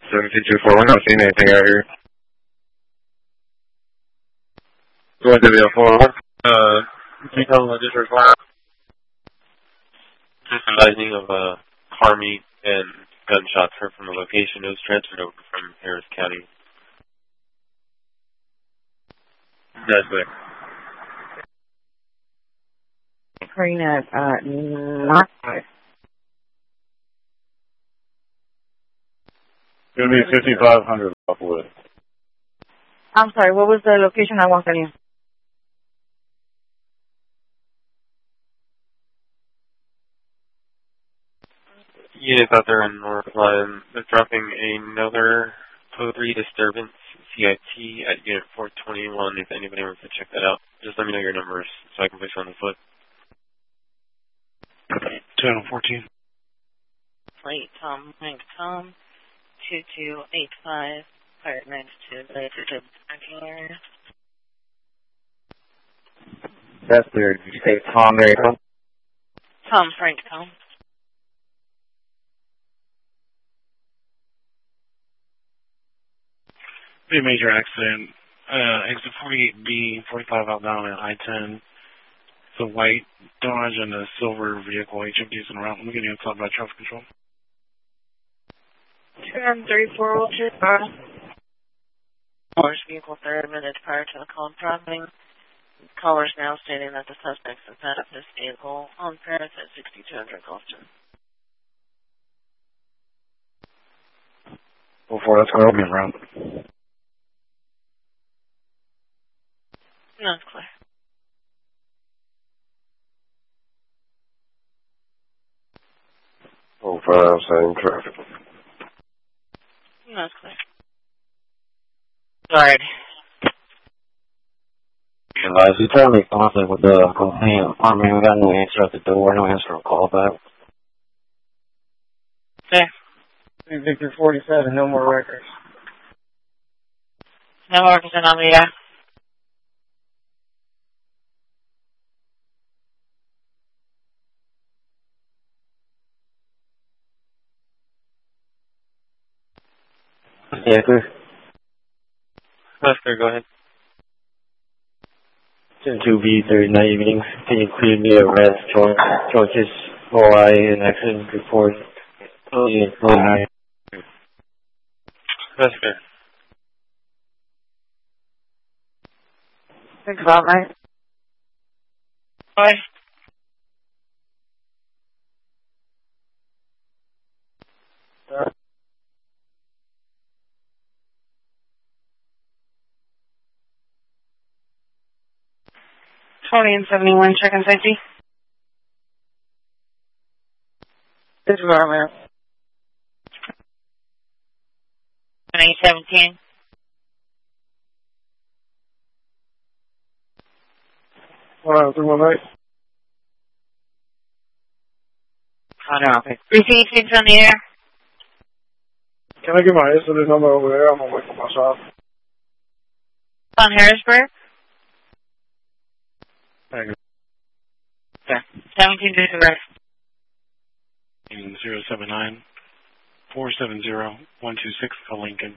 1724, we're not seeing anything out here. Go ahead, WL4. Can you tell them what district fire? Just advising of car meet and gunshots heard from the location. It was transferred over from Harris County. That's clear. Green at not five. It's going to be 5500 Lockwood. I'm sorry, what was the location I want on you? Units out there in North Line, they're dropping another code 3 disturbance CIT at Unit 421. If anybody wants to check that out, just let me know your numbers so I can place you on the foot. Channel 14. Flight Tom, Mike Tom, 2285, Pirate Max to the parking area. That's weird. Did you say Tom there? Tom, Frank Tom. Be a major accident. Exit 48B, 45 outbound at I-10. It's a white Dodge and a silver vehicle. HMD's in route. Let me get you inside by traffic control. 3402. Caller's vehicle 30 minutes prior to the call dropping. Caller's now stating that the suspect's in front of this vehicle on Paris at 6200 Gulfstream. Before that's going to be around. No, it's clear. Oh, 5, same traffic. No, it's clear. Sorry. Guys, you trying to make contact with the complaint. I mean, we got no answer at the door, no answer on call back. Okay. Victor 47, no more records. No more records on me, yeah. Yeah, clear. Lester, go ahead. 2B, 39 evening. Can you clear me arrest George's OI and accident report? Oh, yeah. Lester. Think about mate. Bye. And 71, check and safety. This is our man. 2017. Wow, 318. Receive 6 on the air. Can I get my incident number over there? I'm going to wait for myself. On Harrisburg. Thank you. Okay. 17 to the rest. 079 470 126 for Lincoln.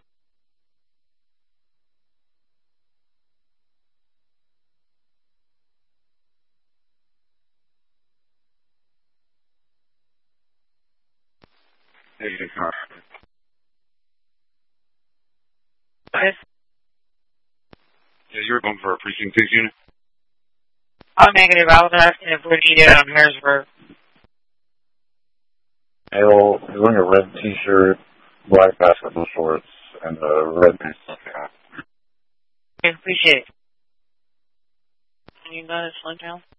Yeah, you're going for a precinct 6 unit? Oh, negative. I was asking if we needed it on Harrisburg. Hey, well, he's wearing a red t-shirt, black basketball shorts, and a red pants. Okay, appreciate it. Can you guys slow down?